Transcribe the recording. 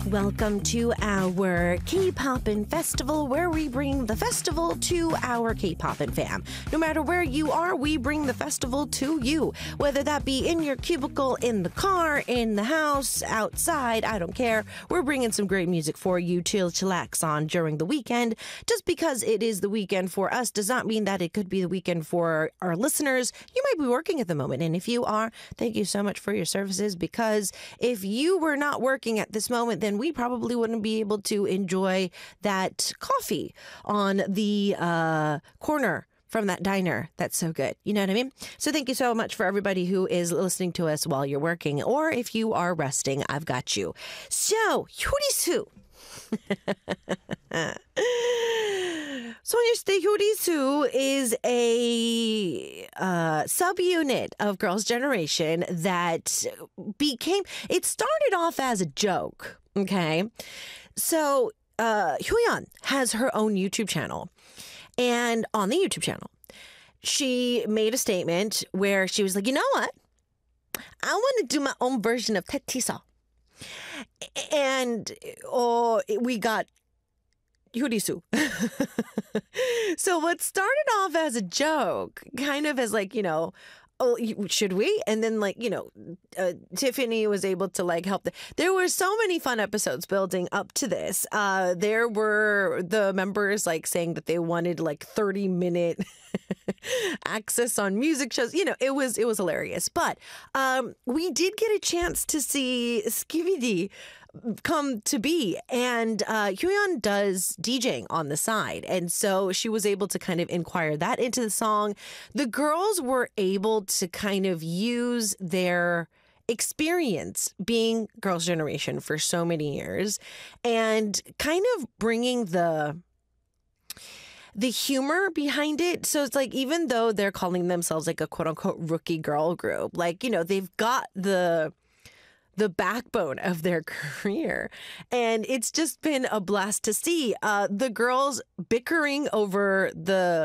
Welcome to our K-Poppin' Festival, where we bring the festival to our K-Poppin' fam. No matter where you are, we bring the festival to you. Whether that be in your cubicle, in the car, in the house, outside, I don't care. We're bringing some great music for you to chillax on during the weekend. Just because it is the weekend for us does not mean that it could be the weekend for our listeners. You might be working at the moment, and if you are, thank you so much for your services, because if you were not working at this moment, then we probably wouldn't be able to enjoy that coffee on the corner from that diner. That's so good. You know what I mean? So thank you so much for everybody who is listening to us while you're working, or if you are resting, I've got you. So, Hyorisu. 소녀시대 Hyorisu is a subunit of Girls' Generation that it started off as a joke. Okay, so Hyoyeon has her own YouTube channel, and on the YouTube channel, she made a statement where she was like, you know what? I want to do my own version of Taetisa. And we got Hyorisu. So what started off as a joke, kind of as like, oh, should we? And then Tiffany was able to help. There were so many fun episodes building up to this. There were the members saying that they wanted 30-minute access on music shows. It was hilarious. But we did get a chance to see Skibidi come to be, and Hyoyeon does DJing on the side, and so she was able to kind of inquire that into the song. The girls were able to kind of use their experience being Girls' Generation for so many years and kind of bringing the humor behind it. So it's even though they're calling themselves a quote-unquote rookie girl group, they've got the backbone of their career. And it's just been a blast to see the girls bickering over the